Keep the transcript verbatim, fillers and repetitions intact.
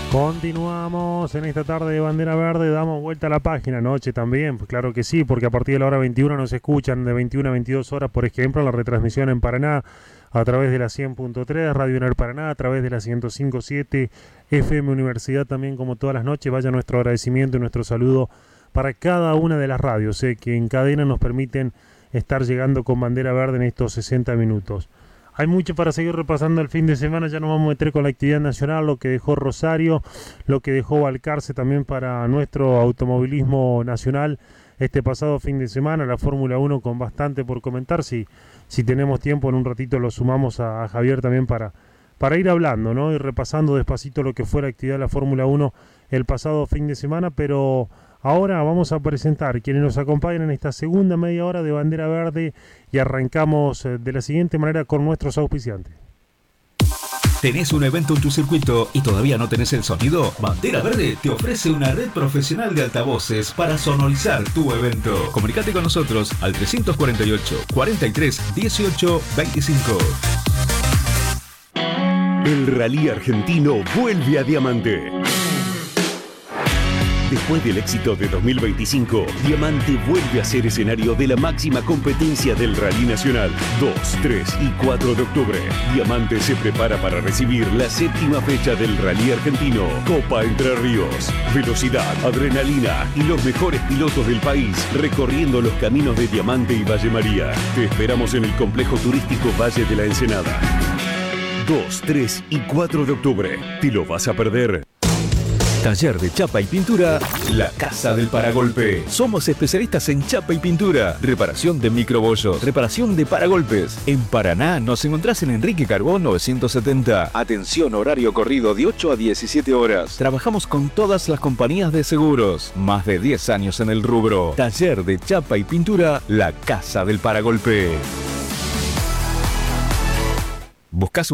Continuamos en esta tarde de Bandera Verde, damos vuelta a la página, noche también, pues claro que sí, porque a partir de la hora veintiuno nos escuchan de veintiuna a veintidós horas, por ejemplo, la retransmisión en Paraná a través de la cien punto tres, Radio Uner Paraná, a través de la ciento cinco punto siete, F M Universidad también, como todas las noches. Vaya nuestro agradecimiento y nuestro saludo para cada una de las radios eh, que en cadena nos permiten estar llegando con Bandera Verde en estos sesenta minutos. Hay mucho para seguir repasando el fin de semana, ya nos vamos a meter con la actividad nacional, lo que dejó Rosario, lo que dejó Balcarce también para nuestro automovilismo nacional este pasado fin de semana, la Fórmula uno con bastante por comentar. Si, si tenemos tiempo, en un ratito lo sumamos a, a Javier también para, para ir hablando, ¿no? Y repasando despacito lo que fue la actividad de la Fórmula uno el pasado fin de semana, pero ahora vamos a presentar quienes nos acompañan en esta segunda media hora de Bandera Verde y arrancamos de la siguiente manera con nuestros auspiciantes. ¿Tenés un evento en tu circuito y todavía no tenés el sonido? Bandera Verde te ofrece una red profesional de altavoces para sonorizar tu evento. Comunicate con nosotros al trescientos cuarenta y ocho, cuarenta y tres, dieciocho, veinticinco. El Rally Argentino vuelve a Diamante. Después del éxito de dos mil veinticinco, Diamante vuelve a ser escenario de la máxima competencia del Rally Nacional. dos, tres y cuatro de octubre. Diamante se prepara para recibir la séptima fecha del Rally Argentino. Copa Entre Ríos. Velocidad, adrenalina y los mejores pilotos del país recorriendo los caminos de Diamante y Valle María. Te esperamos en el complejo turístico Valle de la Ensenada. dos, tres y cuatro de octubre. ¿Te lo vas a perder? Taller de chapa y pintura, La Casa del Paragolpe. Somos especialistas en chapa y pintura, reparación de microbollos, reparación de paragolpes. En Paraná nos encontrás en Enrique Carbón novecientos setenta. Atención, horario corrido de ocho a diecisiete horas. Trabajamos con todas las compañías de seguros. Más de diez años en el rubro. Taller de chapa y pintura, La Casa del Paragolpe. ¿Buscás